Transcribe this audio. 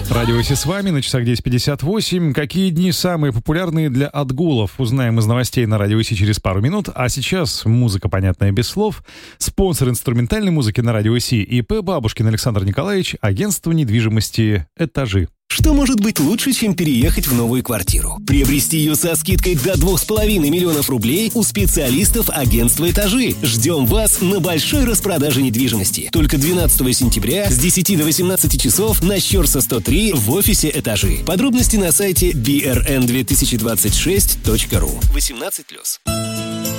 Радио Си с вами, на часах 10:58. Какие дни самые популярные для отгулов? Узнаем из новостей на Радио Си через пару минут. А сейчас музыка, понятная без слов. Спонсор инструментальной музыки на Радио Си ИП Бабушкин Александр Николаевич, агентство недвижимости «Этажи». Что может быть лучше, чем переехать в новую квартиру? Приобрести ее со скидкой до 2,5 миллионов рублей у специалистов агентства «Этажи». Ждем вас на большой распродаже недвижимости. Только 12 сентября с 10 до 18 часов на Щерса 103 в офисе «Этажи». Подробности на сайте brn2026.ru. 18+.